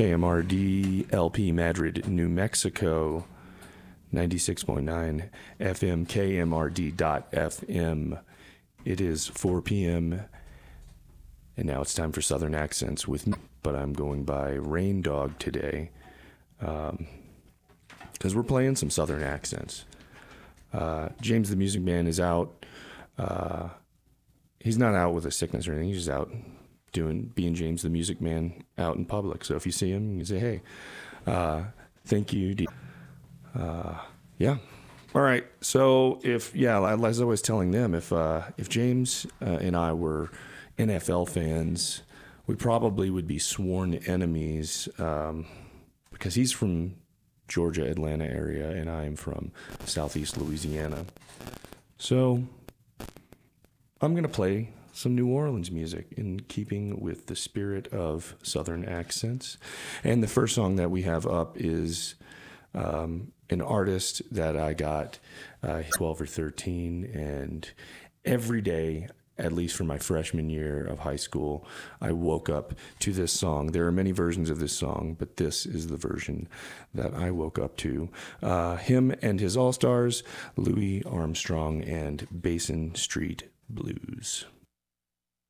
KMRD LP Madrid, New Mexico, 96.9 FM, KMRD.FM. It is 4 p.m. and now it's time for Southern Accents with me, but I'm going by Rain Dog today because we're playing some Southern accents. James the Music Man is out. He's not out with a sickness or anything. He's just out being James the Music Man out in public. So if you see him, you can say, hey, thank you. Yeah. All right. So as I was telling them, if James and I were NFL fans, we probably would be sworn enemies because he's from Georgia, Atlanta area, and I am from Southeast Louisiana. So I'm going to play some New Orleans music in keeping with the spirit of Southern accents. And the first song that we have up is an artist that I got 12 or 13, and every day, at least for my freshman year of high school, I woke up to this song. There are many versions of this song, but this is the version that I woke up to. Him and his all-stars, Louis Armstrong and Basin Street Blues.